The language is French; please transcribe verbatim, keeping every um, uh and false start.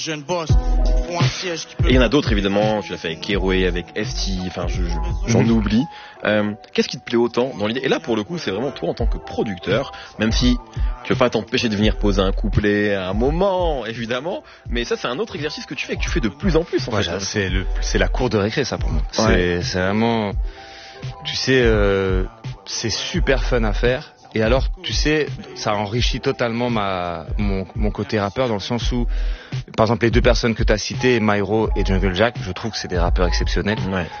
Jeune boss, pour un siège qui peut... Et il y en a d'autres évidemment, tu l'as fait avec Keroué, avec F T, enfin je, je, j'en mmh. oublie. Euh, qu'est-ce qui te plaît autant dans l'idée? Et là pour le coup c'est vraiment toi en tant que producteur, même si tu veux pas t'empêcher de venir poser un couplet à un moment évidemment, mais ça c'est un autre exercice que tu fais, que tu fais de plus en plus en ouais, fait. C'est, le, c'est la cour de récré ça pour moi. Ouais. C'est, c'est vraiment, tu sais, euh, c'est super fun à faire. Et alors, tu sais, ça enrichit totalement ma, mon, mon côté rappeur dans le sens où, par exemple, les deux personnes que tu as citées, Myro et Jungle Jack, je trouve que c'est des rappeurs exceptionnels. Ouais.